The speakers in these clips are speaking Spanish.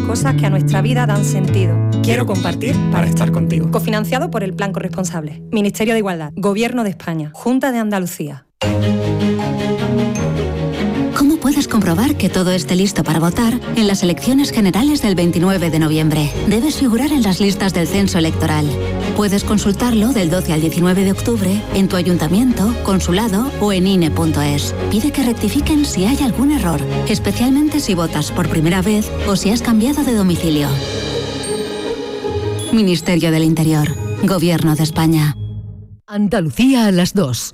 cosas que a nuestra vida dan sentido. Quiero compartir para estar contigo. Cofinanciado por el Plan Corresponsable. Ministerio de Igualdad. Gobierno de España. Junta de Andalucía. ¿Cómo puedes comprobar que todo esté listo para votar en las elecciones generales del 29 de noviembre? Debes figurar en las listas del censo electoral. Puedes consultarlo del 12 al 19 de octubre en tu ayuntamiento, consulado o en INE.es. Pide que rectifiquen si hay algún error, especialmente si votas por primera vez o si has cambiado de domicilio. Ministerio del Interior. Gobierno de España. Andalucía a las 2.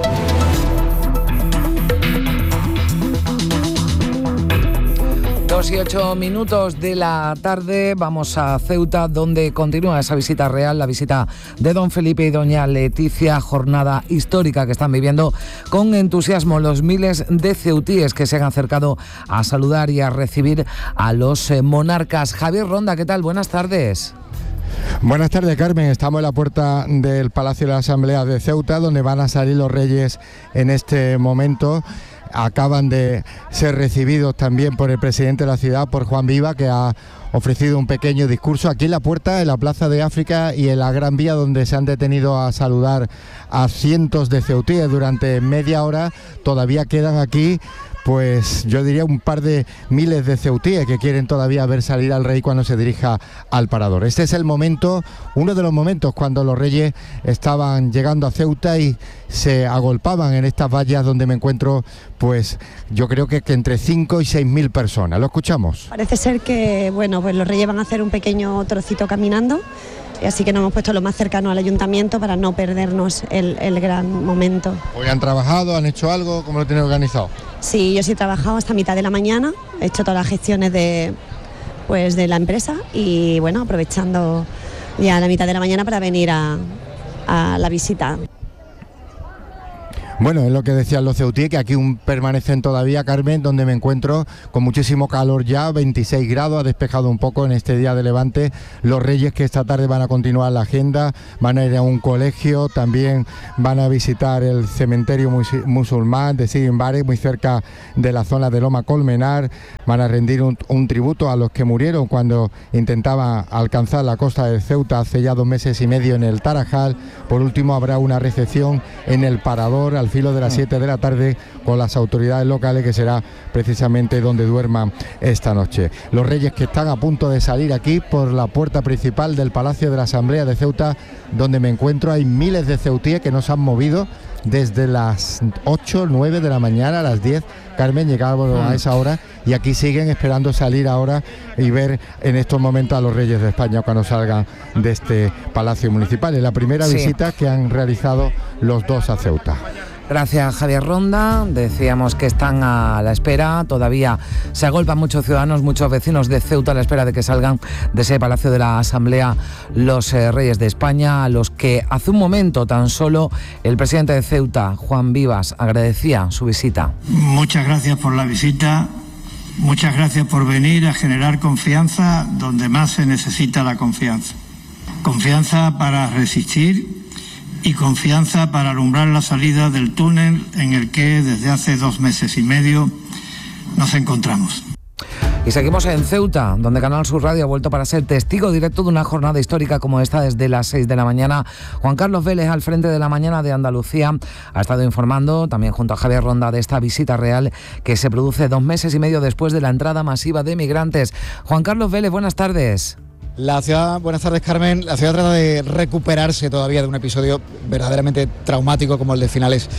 Y 8 minutos de la tarde, vamos a Ceuta, donde continúa esa visita real, la visita de don Felipe y doña Leticia, jornada histórica que están viviendo con entusiasmo los miles de ceutíes que se han acercado a saludar y a recibir a los monarcas. Javier Ronda, ¿qué tal? Buenas tardes. Buenas tardes, Carmen. Estamos en la puerta del Palacio de la Asamblea de Ceuta, donde van a salir los reyes en este momento. Acaban de ser recibidos también por el presidente de la ciudad, por Juan Viva, que ha ofrecido un pequeño discurso aquí en la puerta, en la Plaza de África y en la Gran Vía, donde se han detenido a saludar a cientos de ceutíes durante media hora. Todavía quedan aquí, pues yo diría un par de miles de ceutíes que quieren todavía ver salir al rey cuando se dirija al parador. Este es el momento, uno de los momentos cuando los reyes estaban llegando a Ceuta y se agolpaban en estas vallas donde me encuentro, pues yo creo que entre 5 y 6.000 personas. Lo escuchamos. Parece ser que, bueno, pues los reyes van a hacer un pequeño trocito caminando, así que nos hemos puesto lo más cercano al ayuntamiento para no perdernos el gran momento. ¿Hoy han trabajado, han hecho algo? ¿Cómo lo tienen organizado? Sí, yo sí he trabajado hasta mitad de la mañana, he hecho todas las gestiones de la empresa y bueno, aprovechando ya la mitad de la mañana para venir a la visita. Bueno, es lo que decían los ceutíes, que aquí permanecen todavía, Carmen, donde me encuentro con muchísimo calor ya, 26 grados, ha despejado un poco en este día de Levante. Los reyes que esta tarde van a continuar la agenda, van a ir a un colegio, también van a visitar el cementerio musulmán de Sidi Barek, muy cerca de la zona de Loma Colmenar, van a rendir un tributo a los que murieron cuando intentaban alcanzar la costa de Ceuta hace ya 2 meses y medio en el Tarajal. Por último habrá una recepción en el Parador al filo de las 7 de la tarde con las autoridades locales, que será precisamente donde duerman esta noche. Los reyes que están a punto de salir aquí por la puerta principal del Palacio de la Asamblea de Ceuta, donde me encuentro. Hay miles de ceutíes que no se han movido desde las 8, 9 de la mañana, a las 10, Carmen, llegábamos a esa hora y aquí siguen esperando salir ahora y ver en estos momentos a los reyes de España cuando salgan de este Palacio Municipal. Es la primera visita que han realizado los dos a Ceuta. Gracias, Javier Ronda. Decíamos que están a la espera, todavía se agolpan muchos ciudadanos, muchos vecinos de Ceuta a la espera de que salgan de ese Palacio de la Asamblea los reyes de España, a los que hace un momento tan solo el presidente de Ceuta, Juan Vivas, agradecía su visita. Muchas gracias por la visita, muchas gracias por venir a generar confianza donde más se necesita la confianza. Confianza para resistir y confianza para alumbrar la salida del túnel en el que desde hace 2 meses y medio nos encontramos. Y seguimos en Ceuta, donde Canal Sur Radio ha vuelto para ser testigo directo de una jornada histórica como esta desde las 6 de la mañana. Juan Carlos Vélez, al frente de la mañana de Andalucía, ha estado informando, también junto a Javier Ronda, de esta visita real que se produce 2 meses y medio después de la entrada masiva de migrantes. Juan Carlos Vélez, buenas tardes. La ciudad, buenas tardes, Carmen. La ciudad trata de recuperarse todavía de un episodio verdaderamente traumático como el de finales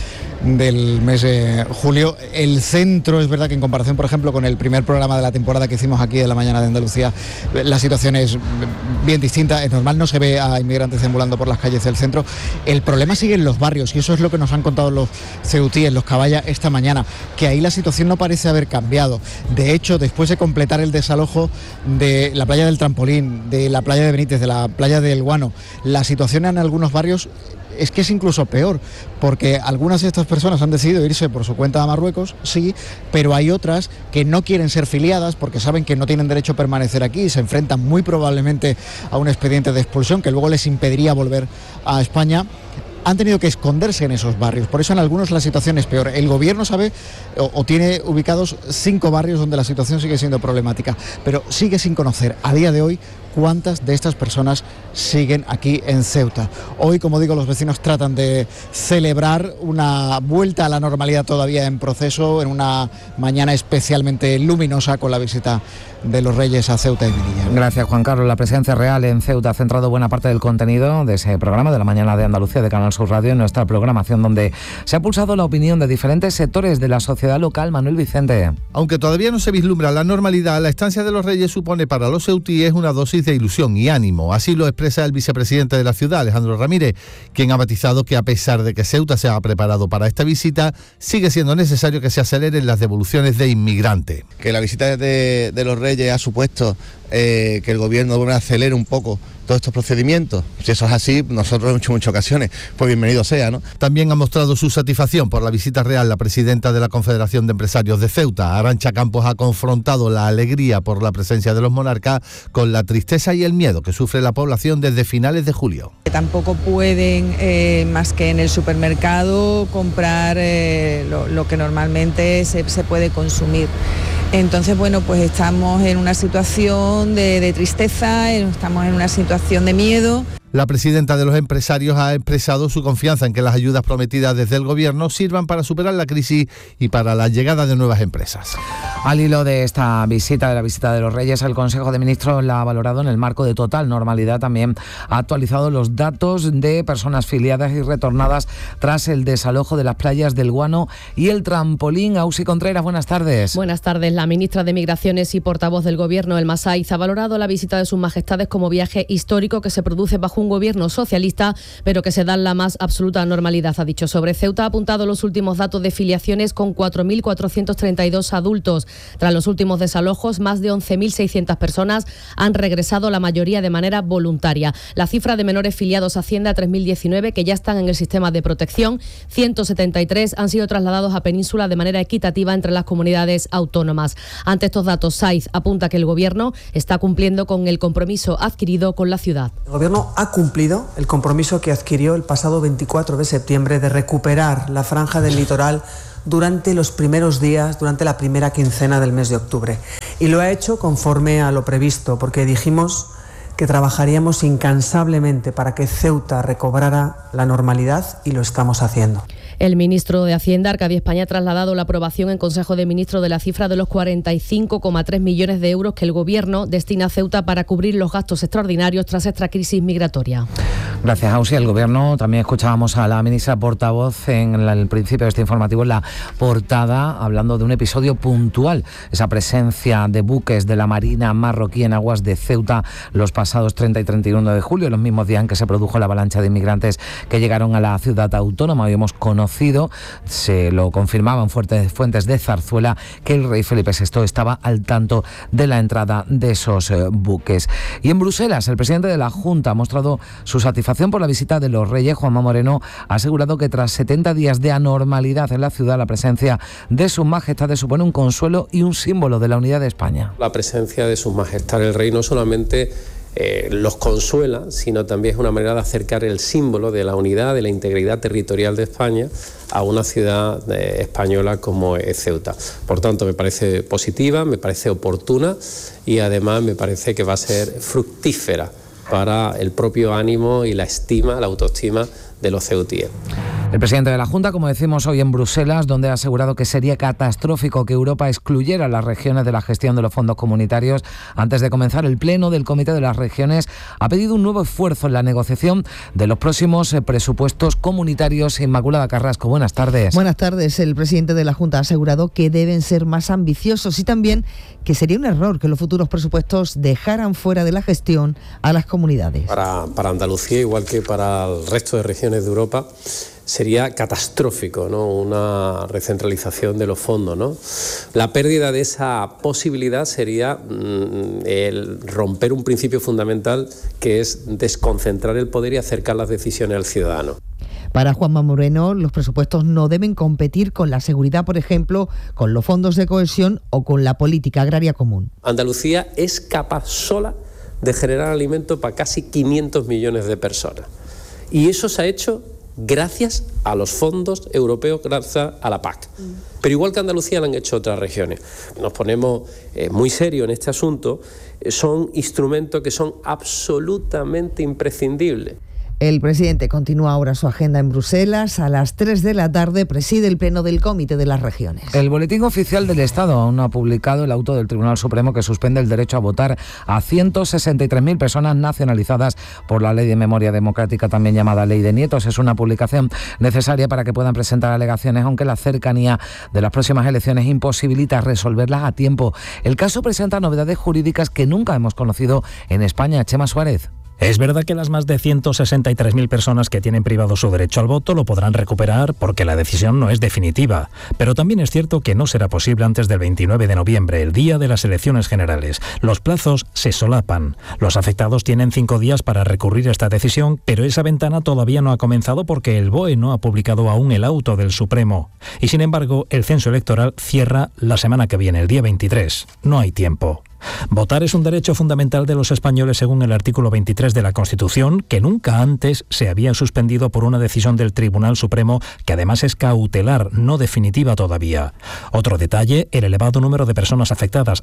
del mes de julio. El centro, es verdad que en comparación, por ejemplo, con el primer programa de la temporada que hicimos aquí de la mañana de Andalucía, la situación es bien distinta. Es normal, no se ve a inmigrantes deambulando por las calles del centro. El problema sigue en los barrios y eso es lo que nos han contado los ceutíes, los caballas, esta mañana, que ahí la situación no parece haber cambiado. De hecho, después de completar el desalojo de la playa del Trampolín, de la playa de Benítez, de la playa del Guano, la situación en algunos barrios es que es incluso peor, porque algunas de estas personas han decidido irse por su cuenta a Marruecos, sí, pero hay otras que no quieren ser filiadas porque saben que no tienen derecho a permanecer aquí y se enfrentan muy probablemente a un expediente de expulsión que luego les impediría volver a España. han tenido que esconderse en esos barrios. Por eso en algunos la situación es peor. El gobierno sabe o tiene ubicados 5 barrios donde la situación sigue siendo problemática, pero sigue sin conocer a día de hoy cuántas de estas personas siguen aquí en Ceuta. Hoy, como digo, los vecinos tratan de celebrar una vuelta a la normalidad todavía en proceso, en una mañana especialmente luminosa con la visita de los Reyes a Ceuta y Melilla. Gracias, Juan Carlos. La presencia real en Ceuta ha centrado buena parte del contenido de ese programa de la mañana de Andalucía de Canal Sur Radio en nuestra programación, donde se ha pulsado la opinión de diferentes sectores de la sociedad local. Manuel Vicente. Aunque todavía no se vislumbra la normalidad, la estancia de los Reyes supone para los ceutíes una dosis de ilusión y ánimo. Así lo expresa el vicepresidente de la ciudad, Alejandro Ramírez, quien ha matizado que a pesar de que Ceuta se ha preparado para esta visita, sigue siendo necesario que se aceleren las devoluciones de inmigrantes. Que la visita de los Reyes ha supuesto que el gobierno acelere un poco todos estos procedimientos. Si eso es así, nosotros en muchas ocasiones, pues bienvenido sea, ¿no? También ha mostrado su satisfacción por la visita real la presidenta de la Confederación de Empresarios de Ceuta. Arantxa Campos ha confrontado la alegría por la presencia de los monarcas con la tristeza y el miedo que sufre la población desde finales de julio. Tampoco pueden, más que en el supermercado, comprar lo que normalmente se puede consumir. Entonces, bueno, pues estamos en una situación de tristeza, estamos en una situación de miedo. La presidenta de los empresarios ha expresado su confianza en que las ayudas prometidas desde el gobierno sirvan para superar la crisis y para la llegada de nuevas empresas. Al hilo de esta visita, de la visita de los Reyes, el Consejo de Ministros la ha valorado en el marco de total normalidad. También ha actualizado los datos de personas filiadas y retornadas tras el desalojo de las playas del Guano y el Trampolín. Ausi Contreras, buenas tardes. Buenas tardes. La ministra de Migraciones y portavoz del Gobierno, Elma Saiz, ha valorado la visita de sus majestades como viaje histórico que se produce bajo un gobierno socialista, pero que se da en la más absoluta normalidad, ha dicho. Sobre Ceuta ha apuntado los últimos datos de filiaciones con 4.432 adultos. Tras los últimos desalojos, más de 11.600 personas han regresado, la mayoría de manera voluntaria. La cifra de menores filiados asciende a 3.019 que ya están en el sistema de protección. 173 han sido trasladados a Península de manera equitativa entre las comunidades autónomas. Ante estos datos, Saiz apunta que el Gobierno está cumpliendo con el compromiso adquirido con la ciudad. El Gobierno ha cumplido el compromiso que adquirió el pasado 24 de septiembre de recuperar la franja del litoral durante los primeros días, durante la primera quincena del mes de octubre. Y lo ha hecho conforme a lo previsto, porque dijimos que trabajaríamos incansablemente para que Ceuta recobrara la normalidad y lo estamos haciendo. El ministro de Hacienda, Arcadio España, ha trasladado la aprobación en Consejo de Ministros de la cifra de los 45,3 millones de euros que el Gobierno destina a Ceuta para cubrir los gastos extraordinarios tras esta crisis migratoria. Gracias, Ausi. El Gobierno, también escuchábamos a la ministra portavoz en el principio de este informativo, en la portada, hablando de un episodio puntual, esa presencia de buques de la Marina marroquí en aguas de Ceuta los pasados 30 y 31 de julio, los mismos días en que se produjo la avalancha de inmigrantes que llegaron a la ciudad autónoma. Hoy hemos conocido, se lo confirmaban fuentes de Zarzuela, que el rey Felipe VI estaba al tanto de la entrada de esos buques. Y en Bruselas, el presidente de la Junta ha mostrado su satisfacción por la visita de los Reyes. Juanma Moreno ha asegurado que tras 70 días de anormalidad en la ciudad, la presencia de sus majestades supone un consuelo y un símbolo de la unidad de España. La presencia de sus majestades el rey no solamente los consuela, sino también es una manera de acercar el símbolo de la unidad, de la integridad territorial de España a una ciudad española como es Ceuta. Por tanto, me parece positiva, me parece oportuna y además me parece que va a ser fructífera para el propio ánimo y la estima, la autoestima de los ceutíes. El presidente de la Junta, como decimos hoy en Bruselas, donde ha asegurado que sería catastrófico que Europa excluyera a las regiones de la gestión de los fondos comunitarios. Antes de comenzar el pleno del Comité de las Regiones, ha pedido un nuevo esfuerzo en la negociación de los próximos presupuestos comunitarios. Inmaculada Carrasco, buenas tardes. Buenas tardes. El presidente de la Junta ha asegurado que deben ser más ambiciosos y también que sería un error que los futuros presupuestos dejaran fuera de la gestión a las comunidades. Para Andalucía, igual que para el resto de regiones de Europa, sería catastrófico, ¿no? Una recentralización de los fondos, ¿no? La pérdida de esa posibilidad sería el romper un principio fundamental, que es desconcentrar el poder y acercar las decisiones al ciudadano. Para Juanma Moreno, los presupuestos no deben competir con la seguridad, por ejemplo, con los fondos de cohesión o con la política agraria común. Andalucía es capaz sola de generar alimento para casi 500 millones de personas. Y eso se ha hecho gracias a los fondos europeos, gracias a la PAC. Pero igual que Andalucía lo han hecho otras regiones. Nos ponemos muy serios en este asunto, son instrumentos que son absolutamente imprescindibles. El presidente continúa ahora su agenda en Bruselas. A las 3 de la tarde preside el pleno del Comité de las Regiones. El Boletín Oficial del Estado aún no ha publicado el auto del Tribunal Supremo que suspende el derecho a votar a 163.000 personas nacionalizadas por la Ley de Memoria Democrática, también llamada Ley de Nietos. Es una publicación necesaria para que puedan presentar alegaciones, aunque la cercanía de las próximas elecciones imposibilita resolverlas a tiempo. El caso presenta novedades jurídicas que nunca hemos conocido en España. Chema Suárez. Es verdad que las más de 163.000 personas que tienen privado su derecho al voto lo podrán recuperar porque la decisión no es definitiva, pero también es cierto que no será posible antes del 29 de noviembre, el día de las elecciones generales. Los plazos se solapan. Los afectados tienen 5 días para recurrir a esta decisión, pero esa ventana todavía no ha comenzado porque el BOE no ha publicado aún el auto del Supremo. Y sin embargo, el censo electoral cierra la semana que viene, el día 23. No hay tiempo. Votar es un derecho fundamental de los españoles según el artículo 23 de la Constitución, que nunca antes se había suspendido por una decisión del Tribunal Supremo, que además es cautelar, no definitiva todavía. Otro detalle, el elevado número de personas afectadas,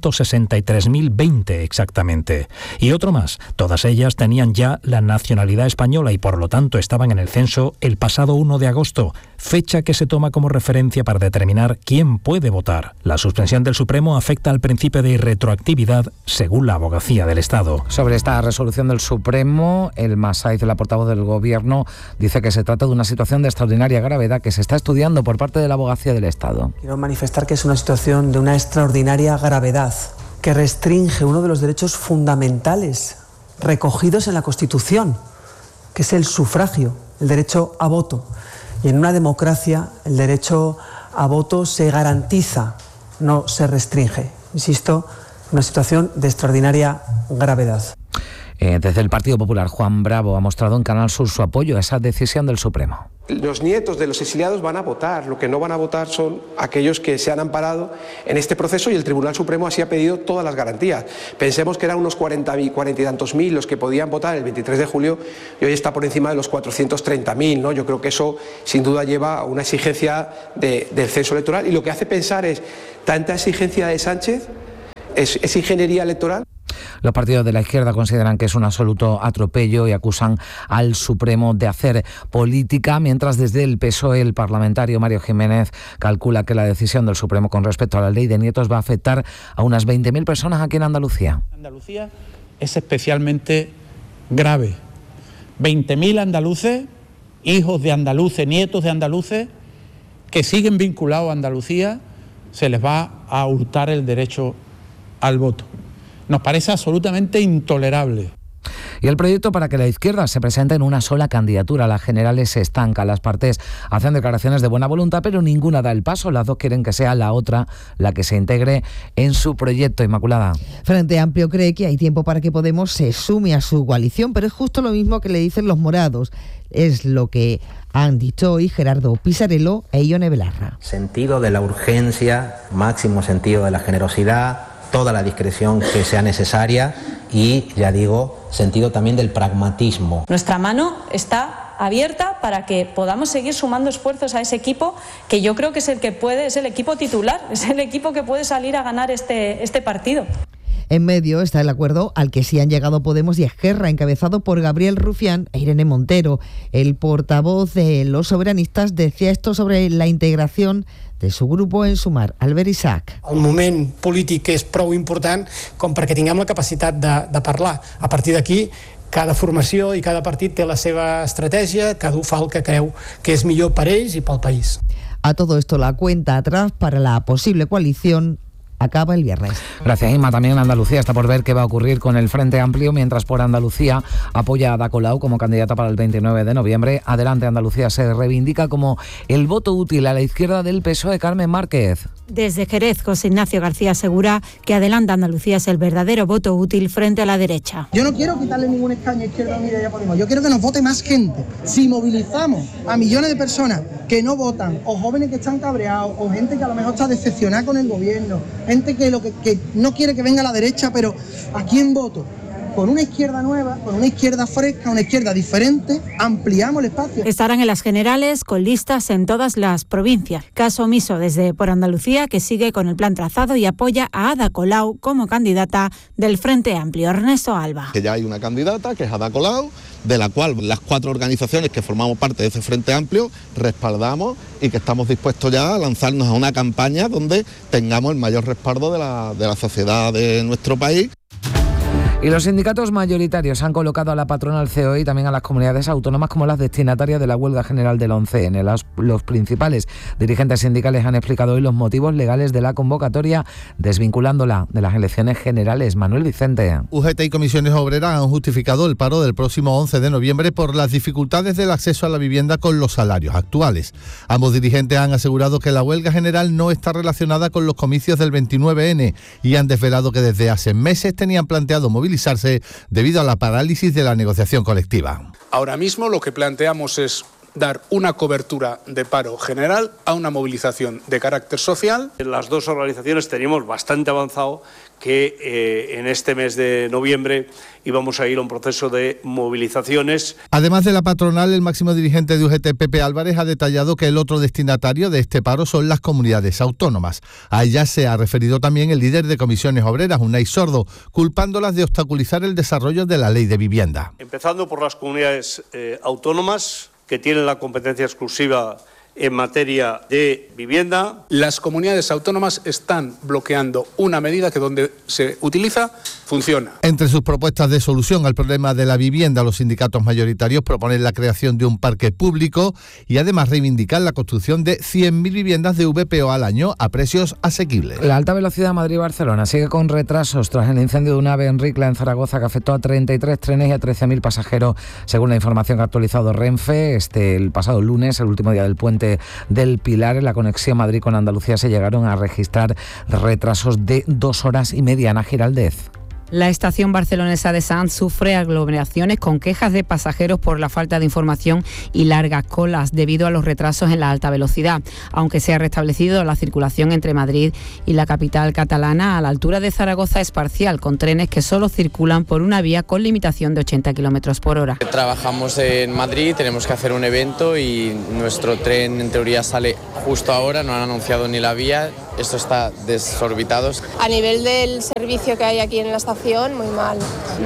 163.020 exactamente. Y otro más, todas ellas tenían ya la nacionalidad española y por lo tanto estaban en el censo el pasado 1 de agosto, fecha que se toma como referencia para determinar quién puede votar. La suspensión del Supremo afecta al principio de retroactividad según la Abogacía del Estado. Sobre esta resolución del Supremo, el Masaiz, la portavoz del Gobierno, dice que se trata de una situación de extraordinaria gravedad que se está estudiando por parte de la Abogacía del Estado. Quiero manifestar que es una situación de una extraordinaria gravedad que restringe uno de los derechos fundamentales recogidos en la Constitución, que es el sufragio, el derecho a voto. Y en una democracia el derecho a voto se garantiza, no se restringe. Insisto, una situación de extraordinaria gravedad. Desde el Partido Popular, Juan Bravo ha mostrado en Canal Sur su apoyo a esa decisión del Supremo. Los nietos de los exiliados van a votar, lo que no van a votar son aquellos que se han amparado en este proceso y el Tribunal Supremo así ha pedido todas las garantías. Pensemos que eran unos 40 y tantos mil los que podían votar el 23 de julio y hoy está por encima de los 430.000, ¿no? Yo creo que eso sin duda lleva a una exigencia del censo electoral y lo que hace pensar es, ¿tanta exigencia de Sánchez? ¿Es ingeniería electoral? Los partidos de la izquierda consideran que es un absoluto atropello y acusan al Supremo de hacer política, mientras desde el PSOE el parlamentario Mario Jiménez calcula que la decisión del Supremo con respecto a la Ley de Nietos va a afectar a unas 20.000 personas aquí en Andalucía. Andalucía es especialmente grave. 20.000 andaluces, hijos de andaluces, nietos de andaluces, que siguen vinculados a Andalucía, se les va a hurtar el derecho al voto. Nos parece absolutamente intolerable. Y el proyecto para que la izquierda se presente en una sola candidatura a las generales se estanca. Las partes hacen declaraciones de buena voluntad, pero ninguna da el paso. Las dos quieren que sea la otra la que se integre en su proyecto. Inmaculada. Frente Amplio cree que hay tiempo para que Podemos se sume a su coalición, pero es justo lo mismo que le dicen los morados. Es lo que han dicho hoy Gerardo Pisarello e Ione Belarra. Sentido de la urgencia, máximo sentido de la generosidad, toda la discreción que sea necesaria y, ya digo, sentido también del pragmatismo. Nuestra mano está abierta para que podamos seguir sumando esfuerzos a ese equipo que yo creo que es el que puede, es el equipo titular, es el equipo que puede salir a ganar este partido. En medio está el acuerdo al que sí han llegado Podemos y Esquerra, encabezado por Gabriel Rufián e Irene Montero. El portavoz de los soberanistas decía esto sobre la integración de su grupo en Sumar. Albert Isaac. El moment polític és prou important com perquè tinguem la capacitat de parlar. A partir d'aquí, cada formació i cada partit té la seva estratègia, cada un fa el que creu que és millor per ells i pel país. A todo esto la cuenta atrás para la posible coalición acaba el viernes. Gracias, Inma. También en Andalucía está por ver qué va a ocurrir con el Frente Amplio, mientras por Andalucía apoya a Ada Colau como candidata para el 29 de noviembre. Adelante Andalucía se reivindica como el voto útil a la izquierda del PSOE. Carmen Márquez. Desde Jerez, José Ignacio García asegura que Adelante Andalucía es el verdadero voto útil frente a la derecha. Yo no quiero quitarle ningún escaño a Izquierda Unida y a Podemos. Yo quiero que nos vote más gente. Si movilizamos a millones de personas que no votan, o jóvenes que están cabreados, o gente que a lo mejor está decepcionada con el gobierno, gente que no quiere que venga la derecha, pero ¿a quién voto? con una izquierda nueva, con una izquierda fresca, una izquierda diferente, ampliamos el espacio. Estarán en las generales con listas en todas las provincias. Caso omiso desde Por Andalucía, que sigue con el plan trazado y apoya a Ada Colau como candidata del Frente Amplio. Ernesto Alba. Que ya hay una candidata, que es Ada Colau, de la cual las 4 organizaciones que formamos parte de ese Frente Amplio respaldamos y que estamos dispuestos ya a lanzarnos a una campaña donde tengamos el mayor respaldo de la sociedad de nuestro país. Y los sindicatos mayoritarios han colocado a la patronal COE y también a las comunidades autónomas como las destinatarias de la huelga general del 11N. Los principales dirigentes sindicales han explicado hoy los motivos legales de la convocatoria, desvinculándola de las elecciones generales. Manuel Vicente. UGT y comisiones obreras han justificado el paro del próximo 11 de noviembre por las dificultades del acceso a la vivienda con los salarios actuales. Ambos dirigentes han asegurado que la huelga general no está relacionada con los comicios del 29N y han desvelado que desde hace meses tenían planteado movilizarse debido a la parálisis de la negociación colectiva. Ahora mismo lo que planteamos es dar una cobertura de paro general a una movilización de carácter social. Las dos organizaciones teníamos bastante avanzado que en este mes de noviembre íbamos a ir a un proceso de movilizaciones. Además de la patronal, el máximo dirigente de UGT, Pepe Álvarez, ha detallado que el otro destinatario de este paro son las comunidades autónomas. A ellas se ha referido también el líder de comisiones obreras, Unai Sordo, culpándolas de obstaculizar el desarrollo de la ley de vivienda. Empezando por las comunidades autónomas, que tienen la competencia exclusiva en materia de vivienda. Las comunidades autónomas están bloqueando una medida que donde se utiliza funciona. Entre sus propuestas de solución al problema de la vivienda, los sindicatos mayoritarios proponen la creación de un parque público y además reivindican la construcción de 100.000 viviendas de VPO al año a precios asequibles. La alta velocidad Madrid-Barcelona sigue con retrasos tras el incendio de un AVE en Ricla, en Zaragoza, que afectó a 33 trenes y a 13.000 pasajeros, según la información que ha actualizado Renfe. El pasado lunes, el último día del puente del Pilar, en la conexión Madrid con Andalucía se llegaron a registrar retrasos de 2 horas y media. Ana Giraldez. La estación barcelonesa de Sants sufre aglomeraciones con quejas de pasajeros por la falta de información y largas colas debido a los retrasos en la alta velocidad. Aunque se ha restablecido la circulación entre Madrid y la capital catalana, a la altura de Zaragoza es parcial, con trenes que solo circulan por una vía con limitación de 80 km por hora. Trabajamos en Madrid, tenemos que hacer un evento y nuestro tren en teoría sale justo ahora, no han anunciado ni la vía, esto está desorbitado. A nivel del servicio que hay aquí en la estación, muy mal.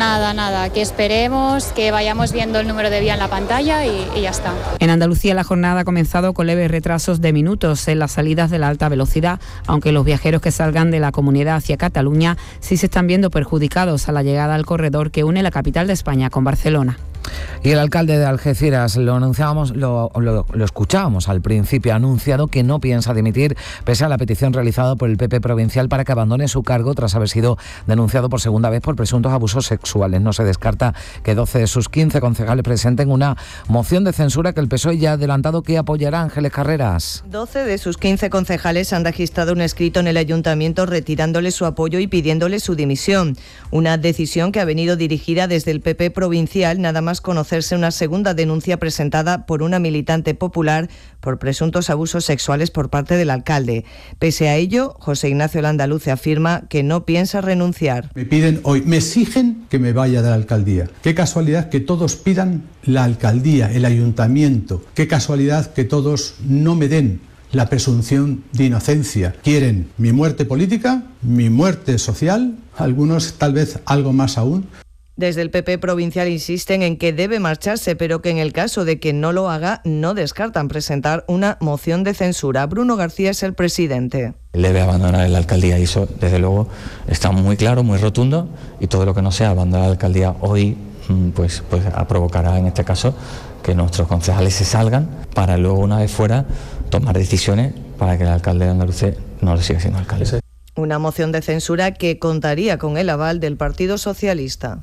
Nada, que esperemos, que vayamos viendo el número de vía en la pantalla y ya está. En Andalucía la jornada ha comenzado con leves retrasos de minutos en las salidas de la alta velocidad, aunque los viajeros que salgan de la comunidad hacia Cataluña sí se están viendo perjudicados a la llegada al corredor que une la capital de España con Barcelona. Y el alcalde de Algeciras, lo escuchábamos al principio, ha anunciado que no piensa dimitir pese a la petición realizada por el PP provincial para que abandone su cargo tras haber sido denunciado por segunda vez por presuntos abusos sexuales. No se descarta que 12 de sus 15 concejales presenten una moción de censura que el PSOE ya ha adelantado que apoyará. Ángeles Carreras. 12 de sus 15 concejales han registrado un escrito en el ayuntamiento retirándole su apoyo y pidiéndole su dimisión. Una decisión que ha venido dirigida desde el PP provincial, nada más conocerse una segunda denuncia presentada por una militante popular por presuntos abusos sexuales por parte del alcalde. Pese a ello, José Ignacio Landaluce afirma que no piensa renunciar. Me piden hoy, me exigen que me vaya de la alcaldía. Qué casualidad que todos pidan la alcaldía, el ayuntamiento. Qué casualidad que todos no me den la presunción de inocencia. Quieren mi muerte política, mi muerte social, algunos tal vez algo más aún. Desde el PP provincial insisten en que debe marcharse, pero que en el caso de que no lo haga, no descartan presentar una moción de censura. Bruno García es el presidente. Debe abandonar la alcaldía y eso, desde luego, está muy claro, muy rotundo, y todo lo que no sea abandonar la alcaldía hoy, pues provocará en este caso que nuestros concejales se salgan para luego, una vez fuera, tomar decisiones para que el alcalde de Andalucía no lo siga siendo alcalde. Una moción de censura que contaría con el aval del Partido Socialista.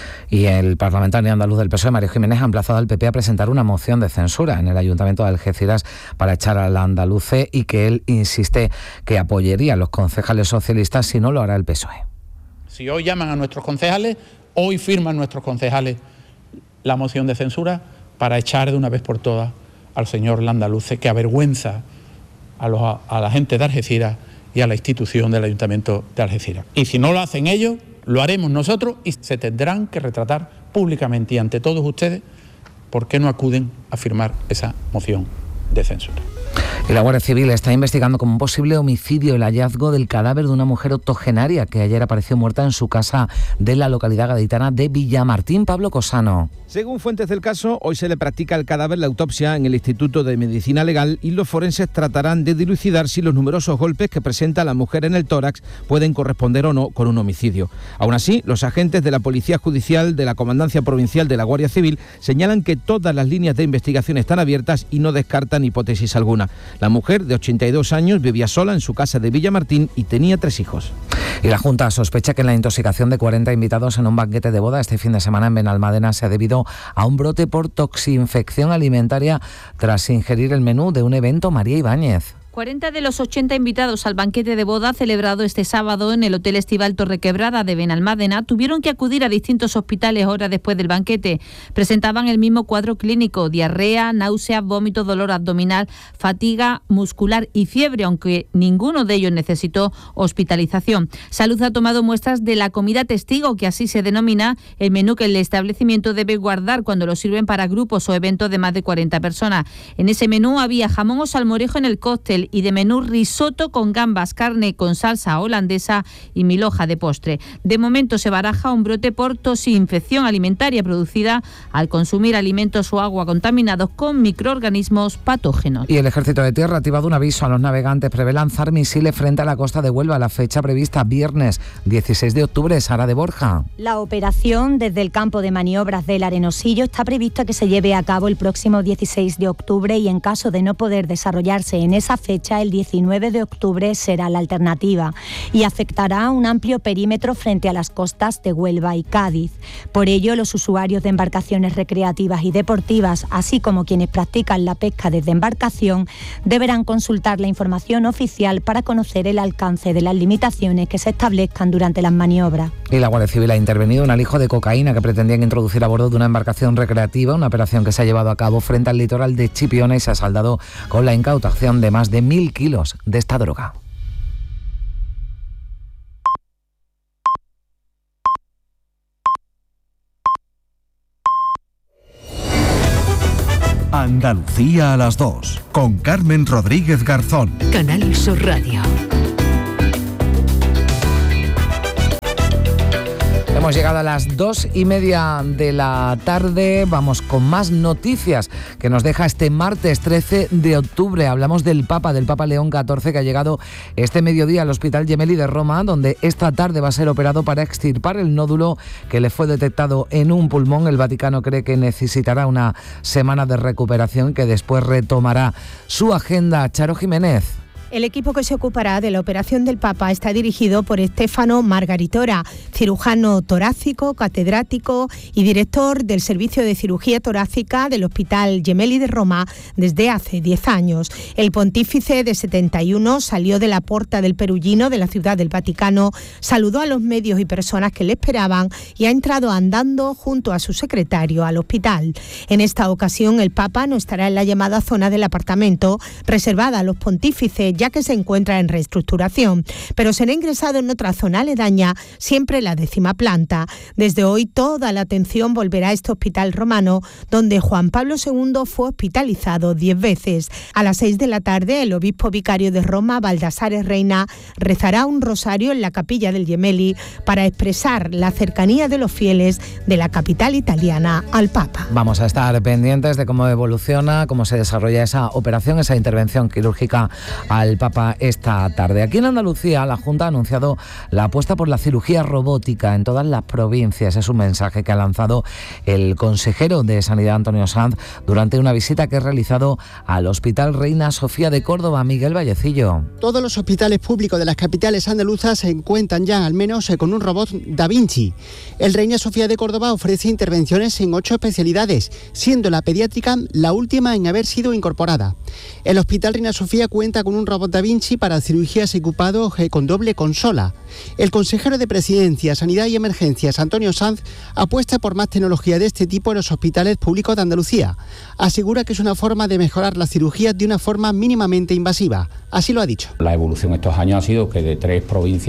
Y el parlamentario andaluz del PSOE, Mario Jiménez, ha emplazado al PP a presentar una moción de censura en el Ayuntamiento de Algeciras para echar al andaluce, y que él insiste que apoyaría a los concejales socialistas si no lo hará el PSOE. Si hoy llaman a nuestros concejales, hoy firman nuestros concejales la moción de censura para echar de una vez por todas al señor Landaluce, que avergüenza a la gente de Algeciras y a la institución del Ayuntamiento de Algeciras. Y si no lo hacen ellos, lo haremos nosotros y se tendrán que retratar públicamente y ante todos ustedes por qué no acuden a firmar esa moción de censura. Y la Guardia Civil está investigando como un posible homicidio el hallazgo del cadáver de una mujer octogenaria que ayer apareció muerta en su casa de la localidad gaditana de Villamartín. Pablo Cosano. Según fuentes del caso, hoy se le practica al cadáver la autopsia en el Instituto de Medicina Legal y los forenses tratarán de dilucidar si los numerosos golpes que presenta la mujer en el tórax pueden corresponder o no con un homicidio. Aún así, los agentes de la Policía Judicial de la Comandancia Provincial de la Guardia Civil señalan que todas las líneas de investigación están abiertas y no descartan hipótesis alguna. La mujer, de 82 años, vivía sola en su casa de Villamartín y tenía 3 hijos. Y la Junta sospecha que la intoxicación de 40 invitados en un banquete de boda este fin de semana en Benalmádena se ha debido a un brote por toxinfección alimentaria tras ingerir el menú de un evento. María Ibáñez. 40 de los 80 invitados al banquete de boda celebrado este sábado en el Hotel Estival Torrequebrada de Benalmádena tuvieron que acudir a distintos hospitales horas después del banquete. Presentaban el mismo cuadro clínico: diarrea, náuseas, vómito, dolor abdominal, fatiga muscular y fiebre, aunque ninguno de ellos necesitó hospitalización. Salud ha tomado muestras de la comida testigo, que así se denomina el menú que el establecimiento debe guardar cuando lo sirven para grupos o eventos de más de 40 personas. En ese menú había jamón o salmorejo en el cóctel y de menú risotto con gambas, carne con salsa holandesa y 1000 hojas de postre. De momento se baraja un brote por toxinfección alimentaria producida al consumir alimentos o agua contaminados con microorganismos patógenos. Y el Ejército de Tierra ha activado un aviso a los navegantes. Prevé lanzar misiles frente a la costa de Huelva. La fecha prevista viernes 16 de octubre. Sara de Borja. La operación desde el campo de maniobras del Arenosillo está prevista que se lleve a cabo el próximo 16 de octubre y en caso de no poder desarrollarse en esa fecha, el 19 de octubre será la alternativa y afectará a un amplio perímetro frente a las costas de Huelva y Cádiz. Por ello, los usuarios de embarcaciones recreativas y deportivas, así como quienes practican la pesca desde embarcación, deberán consultar la información oficial para conocer el alcance de las limitaciones que se establezcan durante las maniobras. Y la Guardia Civil ha intervenido un alijo de cocaína que pretendían introducir a bordo de una embarcación recreativa, una operación que se ha llevado a cabo frente al litoral de Chipiona y se ha saldado con la incautación de más de 1000 kilos de esta droga. Andalucía a las 2, con Carmen Rodríguez Garzón. Canal Sur Radio. Hemos llegado a las 2:30 de la tarde. Vamos con más noticias que nos deja este martes 13 de octubre. Hablamos del Papa León XIV, que ha llegado este mediodía al Hospital Gemelli de Roma, donde esta tarde va a ser operado para extirpar el nódulo que le fue detectado en un pulmón. El Vaticano cree que necesitará una semana de recuperación, que después retomará su agenda. Charo Jiménez. El equipo que se ocupará de la operación del Papa está dirigido por Stefano Margaritora, cirujano torácico, catedrático y director del Servicio de Cirugía Torácica del Hospital Gemelli de Roma desde hace 10 años. El pontífice de 71 salió de la Porta del Perugino de la Ciudad del Vaticano, saludó a los medios y personas que le esperaban y ha entrado andando junto a su secretario al hospital. En esta ocasión el Papa no estará en la llamada zona del apartamento reservada a los pontífices, ya que se encuentra en reestructuración, pero será ingresado en otra zona aledaña, siempre la 10ª planta. Desde hoy toda la atención volverá a este hospital romano, donde Juan Pablo II fue hospitalizado 10 veces. A las 6 de la tarde, el obispo vicario de Roma, Baldassare Reina, rezará un rosario en la capilla del Gemelli para expresar la cercanía de los fieles de la capital italiana al Papa. Vamos a estar pendientes de cómo evoluciona, cómo se desarrolla esa operación, esa intervención quirúrgica al Papa esta tarde. Aquí en Andalucía, la Junta ha anunciado la apuesta por la cirugía robótica en todas las provincias. Es un mensaje que ha lanzado el consejero de Sanidad, Antonio Sanz, durante una visita que ha realizado al Hospital Reina Sofía de Córdoba. Miguel Vallecillo. Todos los hospitales públicos de las capitales andaluzas se cuentan ya al menos con un robot Da Vinci. El Reina Sofía de Córdoba ofrece intervenciones en 8 especialidades, siendo la pediátrica la última en haber sido incorporada. El Hospital Reina Sofía cuenta con un robot Da Vinci para cirugías equipado con doble consola. El consejero de Presidencia, Sanidad y Emergencias, Antonio Sanz, apuesta por más tecnología de este tipo en los hospitales públicos de Andalucía. Asegura que es una forma de mejorar las cirugías de una forma mínimamente invasiva. Así lo ha dicho. La evolución estos años ha sido que de 3 provincias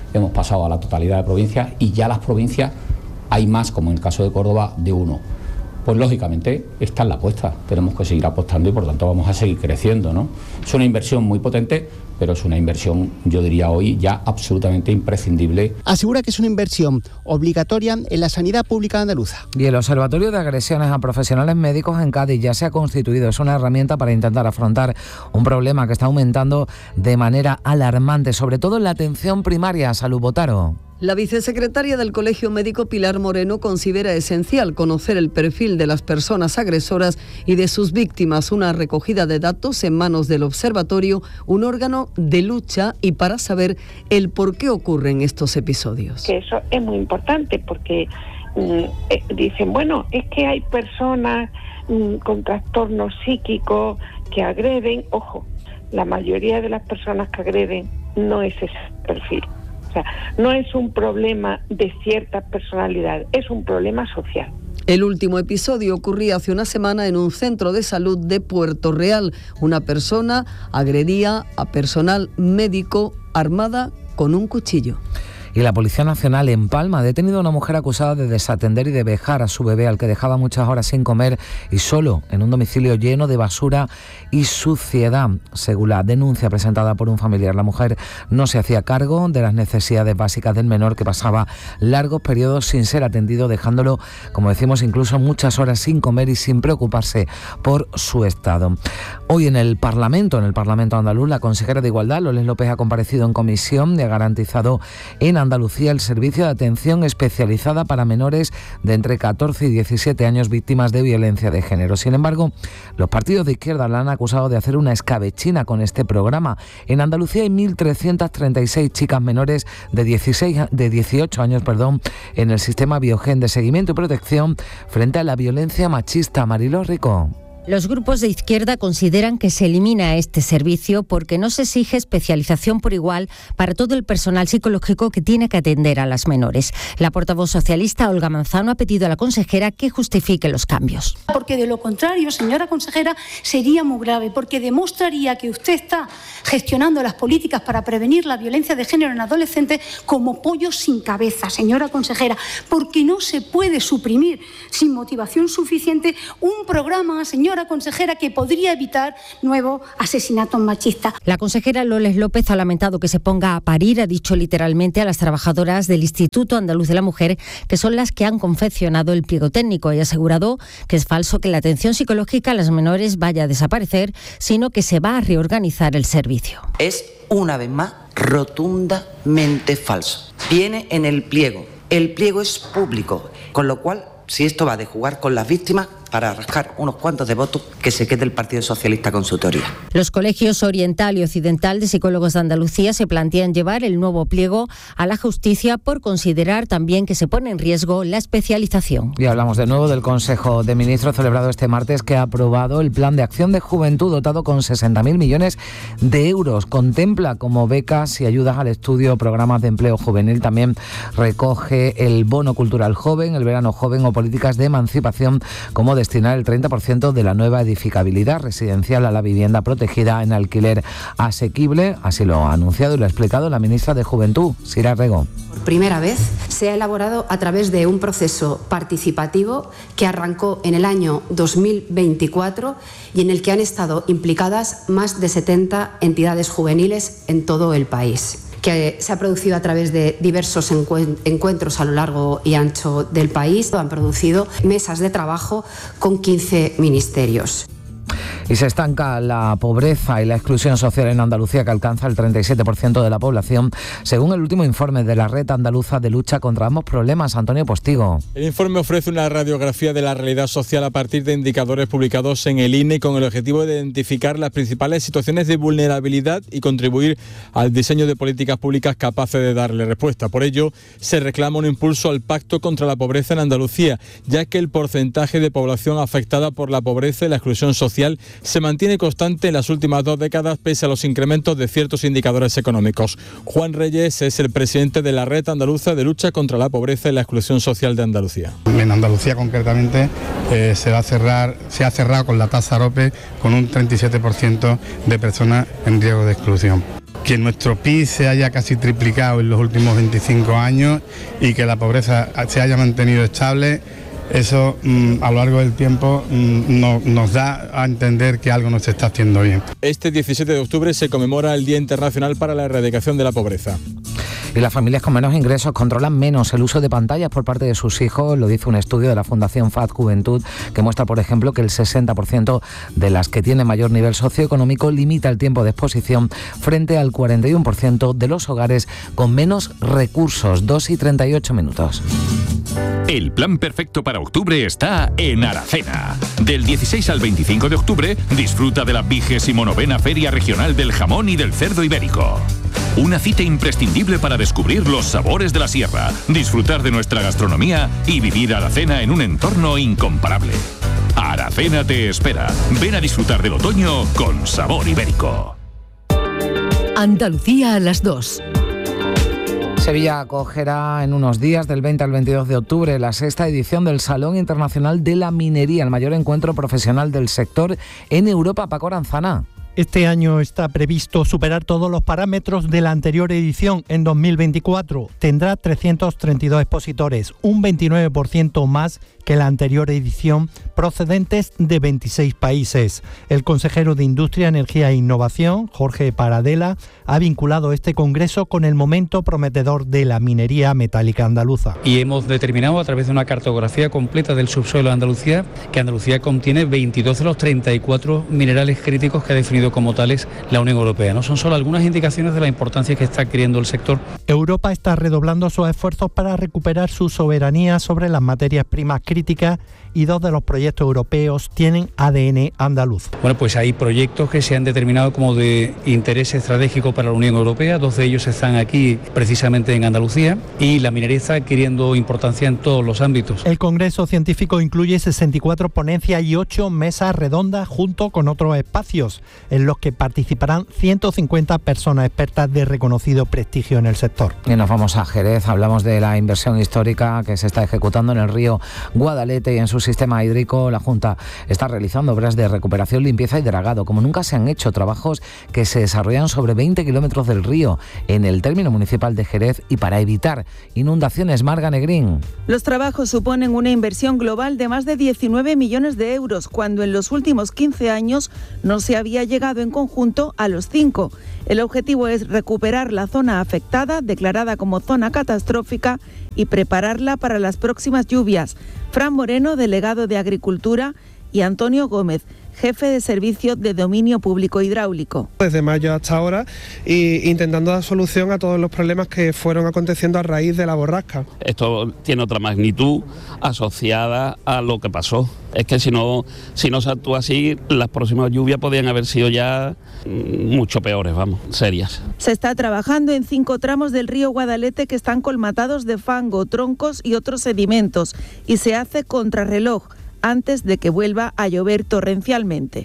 hemos pasado a la totalidad de provincias y ya las provincias hay más, como en el caso de Córdoba, de 1. Pues lógicamente esta es la apuesta, tenemos que seguir apostando y por tanto vamos a seguir creciendo, ¿no? Es una inversión muy potente, pero es una inversión, yo diría hoy, ya absolutamente imprescindible. Asegura que es una inversión obligatoria en la sanidad pública andaluza. Y el Observatorio de Agresiones a Profesionales Médicos en Cádiz ya se ha constituido. Es una herramienta para intentar afrontar un problema que está aumentando de manera alarmante, sobre todo en la atención primaria. Salud, Botaro. La vicesecretaria del Colegio Médico, Pilar Moreno, considera esencial conocer el perfil de las personas agresoras y de sus víctimas. Una recogida de datos en manos del observatorio, un órgano de lucha y para saber el por qué ocurren estos episodios. Que eso es muy importante porque dicen, bueno, es que hay personas con trastornos psíquicos que agreden. Ojo, la mayoría de las personas que agreden no es ese perfil. O sea, no es un problema de cierta personalidad, es un problema social. El último episodio ocurría hace una semana en un centro de salud de Puerto Real. Una persona agredía a personal médico armada con un cuchillo. Y la Policía Nacional en Palma ha detenido a una mujer acusada de desatender y de vejar a su bebé, al que dejaba muchas horas sin comer y solo en un domicilio lleno de basura y suciedad. Según la denuncia presentada por un familiar, la mujer no se hacía cargo de las necesidades básicas del menor, que pasaba largos periodos sin ser atendido, dejándolo, como decimos, incluso muchas horas sin comer y sin preocuparse por su estado. Hoy en el Parlamento andaluz, la consejera de Igualdad, Loles López, ha comparecido en comisión y ha garantizado en Andalucía el servicio de atención especializada para menores de entre 14 y 17 años víctimas de violencia de género. Sin embargo, los partidos de izquierda la han acusado de hacer una escabechina con este programa. En Andalucía hay 1.336 chicas menores de 18 años en el sistema Biogen de seguimiento y protección frente a la violencia machista. Mariló Rico. Los grupos de izquierda consideran que se elimina este servicio porque no se exige especialización por igual para todo el personal psicológico que tiene que atender a las menores. La portavoz socialista Olga Manzano ha pedido a la consejera que justifique los cambios. Porque de lo contrario, señora consejera, sería muy grave, porque demostraría que usted está gestionando las políticas para prevenir la violencia de género en adolescentes como pollo sin cabeza, señora consejera, porque no se puede suprimir sin motivación suficiente un programa, señora consejera, que podría evitar nuevos asesinatos machistas. La consejera Loles López ha lamentado que se ponga a parir, ha dicho literalmente, a las trabajadoras del Instituto Andaluz de la Mujer, que son las que han confeccionado el pliego técnico, y ha asegurado que es falso que la atención psicológica a las menores vaya a desaparecer, sino que se va a reorganizar el servicio. Es, una vez más, rotundamente falso. Viene en el pliego. El pliego es público, con lo cual, si esto va de jugar con las víctimas para rascar unos cuantos de votos, que se quede el Partido Socialista con su teoría. Los colegios Oriental y Occidental de Psicólogos de Andalucía se plantean llevar el nuevo pliego a la justicia por considerar también que se pone en riesgo la especialización. Y hablamos de nuevo del Consejo de Ministros celebrado este martes, que ha aprobado el Plan de Acción de Juventud dotado con 60.000 millones de euros. Contempla como becas y ayudas al estudio programas de empleo juvenil. También recoge el bono cultural joven, el verano joven o políticas de emancipación, como destinar el 30% de la nueva edificabilidad residencial a la vivienda protegida en alquiler asequible. Así lo ha anunciado y lo ha explicado la ministra de Juventud, Sira Rego. Por primera vez se ha elaborado a través de un proceso participativo que arrancó en el año 2024 y en el que han estado implicadas más de 70 entidades juveniles en todo el país, que se ha producido a través de diversos encuentros a lo largo y ancho del país. Han producido mesas de trabajo con 15 ministerios. Y se estanca la pobreza y la exclusión social en Andalucía, que alcanza el 37% de la población, según el último informe de la Red Andaluza de Lucha contra ambos problemas. Antonio Postigo. El informe ofrece una radiografía de la realidad social a partir de indicadores publicados en el INE con el objetivo de identificar las principales situaciones de vulnerabilidad y contribuir al diseño de políticas públicas capaces de darle respuesta. Por ello, se reclama un impulso al Pacto contra la Pobreza en Andalucía, ya que el porcentaje de población afectada por la pobreza y la exclusión social se mantiene constante en las últimas 2 décadas pese a los incrementos de ciertos indicadores económicos. Juan Reyes es el presidente de la Red Andaluza de Lucha contra la Pobreza y la Exclusión Social de Andalucía. En Andalucía concretamente se ha cerrado con la tasa AROPE con un 37% de personas en riesgo de exclusión. Que nuestro PIB se haya casi triplicado en los últimos 25 años y que la pobreza se haya mantenido estable, eso a lo largo del tiempo nos da a entender que algo no se está haciendo bien. Este 17 de octubre se conmemora el Día Internacional para la Erradicación de la Pobreza. Y las familias con menos ingresos controlan menos el uso de pantallas por parte de sus hijos, lo dice un estudio de la Fundación FAD Juventud, que muestra, por ejemplo, que el 60% de las que tienen mayor nivel socioeconómico limita el tiempo de exposición frente al 41% de los hogares con menos recursos, 2 y 38 minutos. El plan perfecto para octubre está en Aracena. Del 16 al 25 de octubre, disfruta de la 29ª Feria Regional del Jamón y del Cerdo Ibérico. Una cita imprescindible para descubrir los sabores de la sierra, disfrutar de nuestra gastronomía y vivir Aracena en un entorno incomparable. Aracena te espera. Ven a disfrutar del otoño con sabor ibérico. Andalucía a las 2. Sevilla acogerá en unos días, del 20 al 22 de octubre, la 6ª edición del Salón Internacional de la Minería, el mayor encuentro profesional del sector en Europa. Paco Aranzana. Este año está previsto superar todos los parámetros de la anterior edición en 2024. Tendrá 332 expositores, un 29% más que la anterior edición, procedentes de 26 países. El consejero de Industria, Energía e Innovación, Jorge Paradela, ha vinculado este congreso con el momento prometedor de la minería metálica andaluza. Y hemos determinado a través de una cartografía completa del subsuelo de Andalucía que Andalucía contiene 22 de los 34 minerales críticos que ha definido como tales la Unión Europea, ¿no? Son solo algunas indicaciones de la importancia que está adquiriendo el sector. Europa está redoblando sus esfuerzos para recuperar su soberanía sobre las materias primas críticas y 2 de los proyectos europeos tienen ADN andaluz. Bueno, pues hay proyectos que se han determinado como de interés estratégico para la Unión Europea, 2 de ellos están aquí precisamente en Andalucía y la minería está adquiriendo importancia en todos los ámbitos. El Congreso Científico incluye 64 ponencias y 8 mesas redondas junto con otros espacios en los que participarán 150 personas expertas de reconocido prestigio en el sector. Y nos vamos a Jerez, hablamos de la inversión histórica que se está ejecutando en el río Guadalete y en su sistema hídrico. La Junta está realizando obras de recuperación, limpieza y dragado. Como nunca se han hecho trabajos que se desarrollan sobre 20 kilómetros del río en el término municipal de Jerez y para evitar inundaciones. Marga Negrín. Los trabajos suponen una inversión global de más de 19 millones de euros, cuando en los últimos 15 años no se había llegado en conjunto a los 5. El objetivo es recuperar la zona afectada, declarada como zona catastrófica, y prepararla para las próximas lluvias. Fran Moreno, delegado de Agricultura, y Antonio Gómez, jefe de Servicio de Dominio Público Hidráulico. Desde mayo hasta ahora, intentando dar solución a todos los problemas que fueron aconteciendo a raíz de la borrasca. Esto tiene otra magnitud asociada a lo que pasó. Es que si no se actúa así, las próximas lluvias podrían haber sido ya mucho peores, serias. Se está trabajando en 5 tramos del río Guadalete que están colmatados de fango, troncos y otros sedimentos, y se hace contrarreloj antes de que vuelva a llover torrencialmente.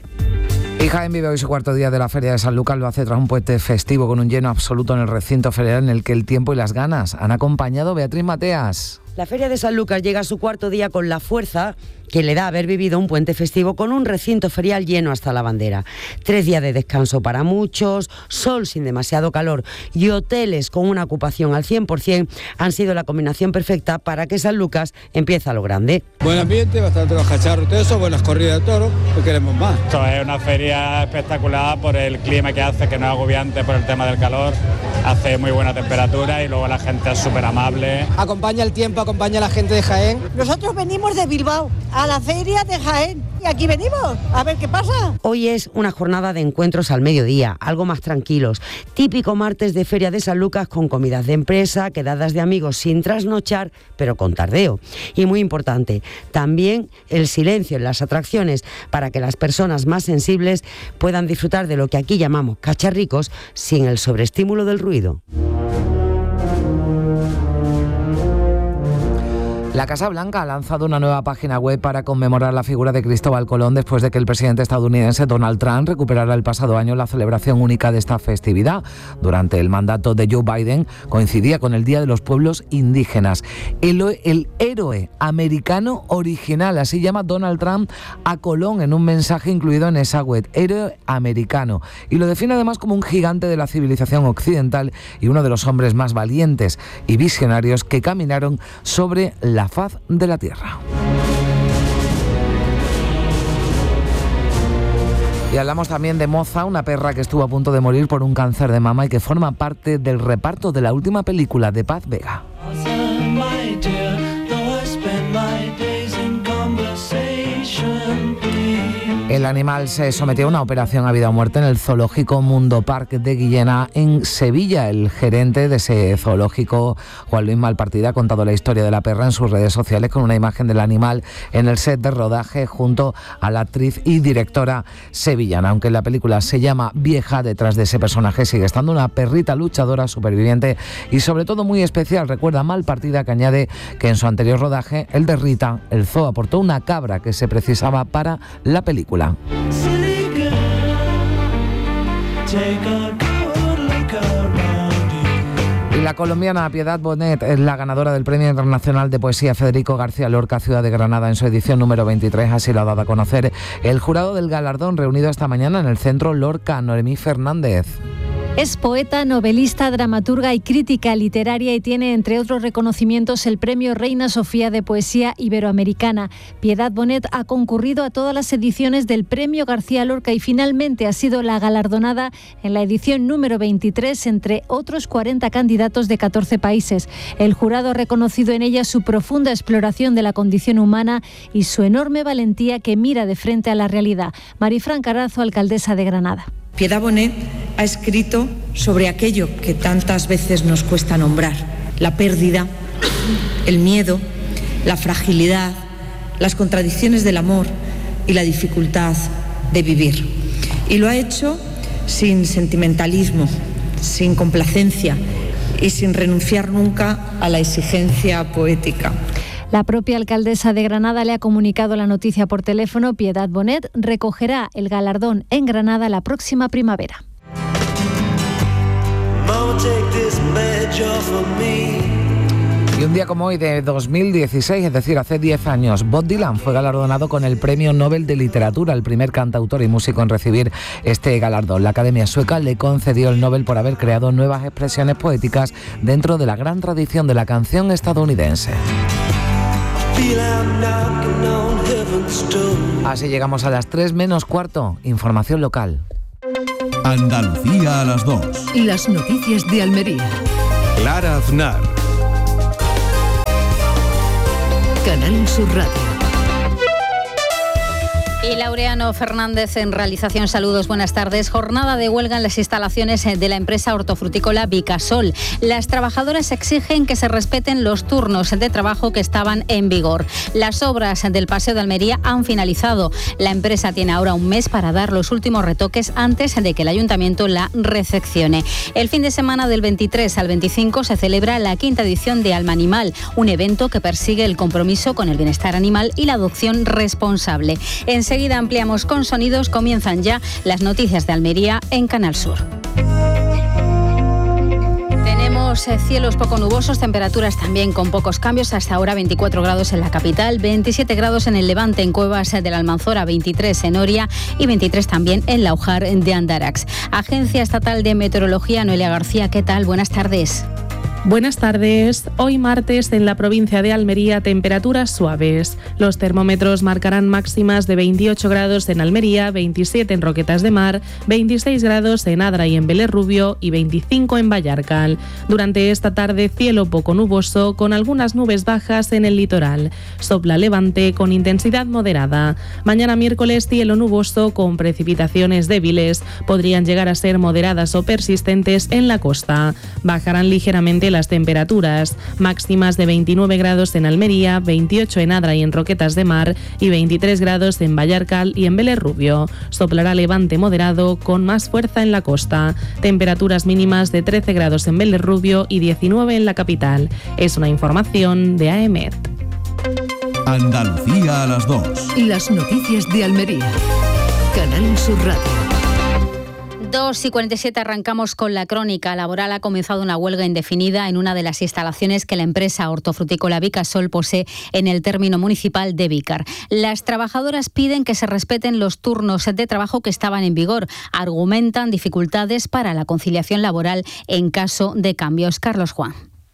Y Jaén vive hoy su cuarto día de la Feria de San Lucas, lo hace tras un puente festivo con un lleno absoluto en el recinto ferial en el que el tiempo y las ganas han acompañado. Beatriz Mateas. La Feria de San Lucas llega a su cuarto día con la fuerza que le da haber vivido un puente festivo con un recinto ferial lleno hasta la bandera. 3 días de descanso para muchos, sol sin demasiado calor y hoteles con una ocupación al 100% han sido la combinación perfecta para que San Lucas empiece a lo grande. Buen ambiente, bastante los cacharros, todo eso, buenas corridas de toros, ¿qué queremos más? Esto es una feria espectacular por el clima que hace, que no es agobiante por el tema del calor, hace muy buena temperatura y luego la gente es súper amable. Acompaña el tiempo, acompaña a la gente de Jaén. Nosotros venimos de Bilbao a la feria de Jaén y aquí venimos a ver qué pasa. Hoy es una jornada de encuentros al mediodía, algo más tranquilos. Típico martes de Feria de San Lucas con comidas de empresa, quedadas de amigos sin trasnochar, pero con tardeo. Y muy importante, también el silencio en las atracciones para que las personas más sensibles puedan disfrutar de lo que aquí llamamos cacharricos sin el sobreestímulo del ruido. La Casa Blanca ha lanzado una nueva página web para conmemorar la figura de Cristóbal Colón después de que el presidente estadounidense Donald Trump recuperara el pasado año la celebración única de esta festividad. Durante el mandato de Joe Biden coincidía con el Día de los Pueblos Indígenas. El héroe americano original, así llama Donald Trump a Colón en un mensaje incluido en esa web, héroe americano. Y lo define además como un gigante de la civilización occidental y uno de los hombres más valientes y visionarios que caminaron sobre la faz de la tierra. Y hablamos también de Moza, una perra que estuvo a punto de morir por un cáncer de mama y que forma parte del reparto de la última película de Paz Vega. El animal se sometió a una operación a vida o muerte en el zoológico Mundo Park de Guillena, en Sevilla. El gerente de ese zoológico, Juan Luis Malpartida, ha contado la historia de la perra en sus redes sociales con una imagen del animal en el set de rodaje junto a la actriz y directora sevillana. Aunque la película se llama Vieja, detrás de ese personaje sigue estando una perrita luchadora, superviviente y sobre todo muy especial. Recuerda Malpartida, que añade que en su anterior rodaje, el de Rita, el zoo aportó una cabra que se precisaba para la película. Y la colombiana Piedad Bonet es la ganadora del Premio Internacional de Poesía Federico García Lorca Ciudad de Granada en su edición número 23, así lo ha dado a conocer el jurado del galardón reunido esta mañana en el Centro Lorca. Noemí Fernández. Es poeta, novelista, dramaturga y crítica literaria y tiene, entre otros reconocimientos, el Premio Reina Sofía de Poesía Iberoamericana. Piedad Bonet ha concurrido a todas las ediciones del Premio García Lorca y finalmente ha sido la galardonada en la edición número 23 entre otros 40 candidatos de 14 países. El jurado ha reconocido en ella su profunda exploración de la condición humana y su enorme valentía que mira de frente a la realidad. Marifran Carazo, alcaldesa de Granada. Piedad Bonet ha escrito sobre aquello que tantas veces nos cuesta nombrar: la pérdida, el miedo, la fragilidad, las contradicciones del amor y la dificultad de vivir. Y lo ha hecho sin sentimentalismo, sin complacencia y sin renunciar nunca a la exigencia poética. La propia alcaldesa de Granada le ha comunicado la noticia por teléfono. Piedad Bonet recogerá el galardón en Granada la próxima primavera. Y un día como hoy de 2016, es decir, hace 10 años, Bob Dylan fue galardonado con el Premio Nobel de Literatura, el primer cantautor y músico en recibir este galardón. La Academia Sueca le concedió el Nobel por haber creado nuevas expresiones poéticas dentro de la gran tradición de la canción estadounidense. Así llegamos a las 3 menos cuarto. Información local. Andalucía a las 2. Las noticias de Almería. Clara Aznar. Canal Sur Radio. Y Laureano Fernández en realización. Saludos, buenas tardes. Jornada de huelga en las instalaciones de la empresa hortofrutícola Vicasol. Las trabajadoras exigen que se respeten los turnos de trabajo que estaban en vigor. Las obras del Paseo de Almería han finalizado. La empresa tiene ahora un mes para dar los últimos retoques antes de que el ayuntamiento la recepcione. El fin de semana del 23 al 25 se celebra la 5ª edición de Alma Animal, un evento que persigue el compromiso con el bienestar animal y la adopción responsable. Enseguida ampliamos con sonidos. Comienzan ya las noticias de Almería en Canal Sur. Tenemos cielos poco nubosos, temperaturas también con pocos cambios. Hasta ahora 24 grados en la capital, 27 grados en el Levante, en Cuevas de la Almanzora, 23 en Oria y 23 también en Laujar de Andarax. Agencia Estatal de Meteorología, Noelia García, ¿qué tal? Buenas tardes. Buenas tardes. Hoy martes en la provincia de Almería temperaturas suaves. Los termómetros marcarán máximas de 28 grados en Almería, 27 en Roquetas de Mar, 26 grados en Adra y en Vélez Rubio y 25 en Vallarcal. Durante esta tarde cielo poco nuboso con algunas nubes bajas en el litoral. Sopla levante con intensidad moderada. Mañana miércoles cielo nuboso con precipitaciones débiles. Podrían llegar a ser moderadas o persistentes en la costa. Bajarán ligeramente las temperaturas, máximas de 29 grados en Almería, 28 en Adra y en Roquetas de Mar y 23 grados en Vallarcal y en Vélez Rubio. Soplará levante moderado con más fuerza en la costa. Temperaturas mínimas de 13 grados en Vélez Rubio y 19 en la capital. Es una información de AEMET. Andalucía a las 2. Las noticias de Almería. Canal Sur Radio. 2:47 arrancamos con la crónica laboral. Ha comenzado una huelga indefinida en una de las instalaciones que la empresa hortofrutícola Vicasol posee en el término municipal de Vícar. Las trabajadoras piden que se respeten los turnos de trabajo que estaban en vigor. Argumentan dificultades para la conciliación laboral en caso de cambios. Carlos Juan.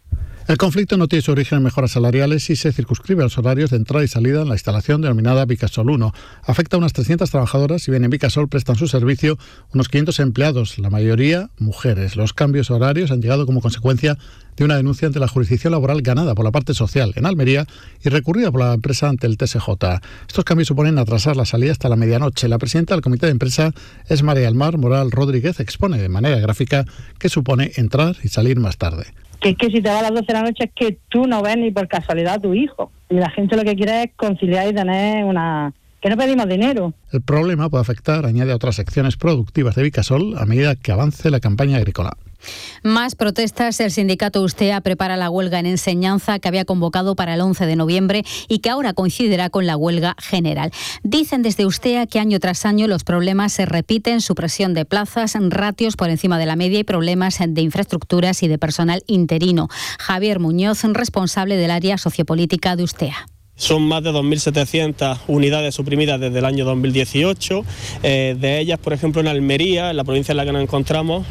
El conflicto no tiene su origen en mejoras salariales y se circunscribe a los horarios de entrada y salida en la instalación denominada Vicasol 1. Afecta a unas 300 trabajadoras y bien en Vicasol prestan su servicio unos 500 empleados, la mayoría mujeres. Los cambios horarios han llegado como consecuencia de una denuncia ante la jurisdicción laboral ganada por la parte social en Almería y recurrida por la empresa ante el TSJ. Estos cambios suponen atrasar la salida hasta la medianoche. La presidenta del comité de empresa es María del Mar Moral Rodríguez. Expone de manera gráfica qué supone entrar y salir más tarde. Que es que si te vas a las 12 de la noche es que tú no ves ni por casualidad a tu hijo. Y la gente lo que quiere es conciliar y tener una... que no pedimos dinero. El problema puede afectar, añade, a otras secciones productivas de Vicasol a medida que avance la campaña agrícola. Más protestas. El sindicato Ustea prepara la huelga en enseñanza que había convocado para el 11 de noviembre y que ahora coincidirá con la huelga general. Dicen desde Ustea que año tras año los problemas se repiten: supresión de plazas, ratios por encima de la media y problemas de infraestructuras y de personal interino. Javier Muñoz, responsable del área sociopolítica de Ustea. Son más de 2.700 unidades suprimidas desde el año 2018. De ellas, por ejemplo, en Almería, en la provincia en la que nos encontramos,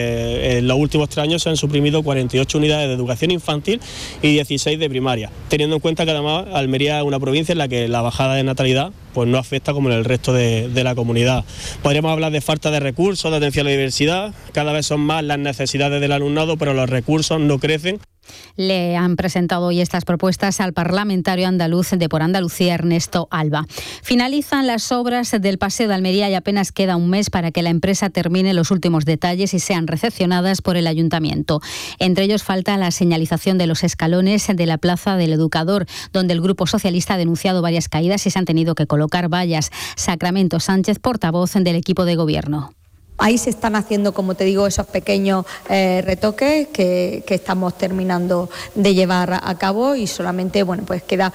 en los últimos 3 años se han suprimido 48 unidades de educación infantil y 16 de primaria, teniendo en cuenta que además Almería es una provincia en la que la bajada de natalidad pues no afecta como en el resto de la comunidad. Podríamos hablar de falta de recursos, de atención a la diversidad. Cada vez son más las necesidades del alumnado, pero los recursos no crecen. Le han presentado hoy estas propuestas al parlamentario andaluz de Por Andalucía, Ernesto Alba. Finalizan las obras del Paseo de Almería y apenas queda un mes para que la empresa termine los últimos detalles y sean recepcionadas por el ayuntamiento. Entre ellos falta la señalización de los escalones de la Plaza del Educador, donde el Grupo Socialista ha denunciado varias caídas y se han tenido que colocar vallas. Sacramento Sánchez, portavoz del equipo de gobierno. Ahí se están haciendo, como te digo, esos pequeños retoques que estamos terminando de llevar a cabo y solamente pues queda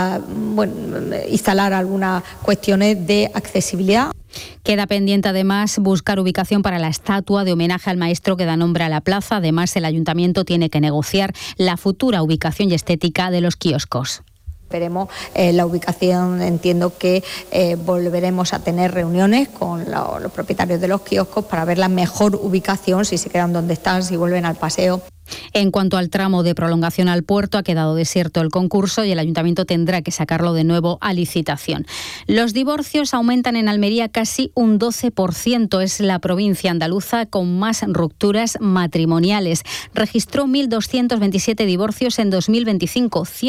instalar algunas cuestiones de accesibilidad. Queda pendiente además buscar ubicación para la estatua de homenaje al maestro que da nombre a la plaza. Además, el ayuntamiento tiene que negociar la futura ubicación y estética de los kioscos. Esperemos la ubicación. Entiendo que volveremos a tener reuniones con los propietarios de los kioscos para ver la mejor ubicación, si se quedan donde están, si vuelven al paseo. En cuanto al tramo de prolongación al puerto, ha quedado desierto el concurso y el ayuntamiento tendrá que sacarlo de nuevo a licitación. Los divorcios aumentan en Almería casi un 12%. Es la provincia andaluza con más rupturas matrimoniales. Registró 1.227 divorcios en 2025.